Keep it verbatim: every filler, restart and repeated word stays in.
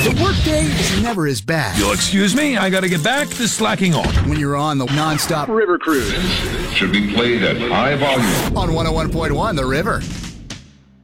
The workday is never as bad. You'll excuse me, I gotta get back to slacking on. When you're on the non-stop river cruise. Should be played at high volume. On one oh one point one The River.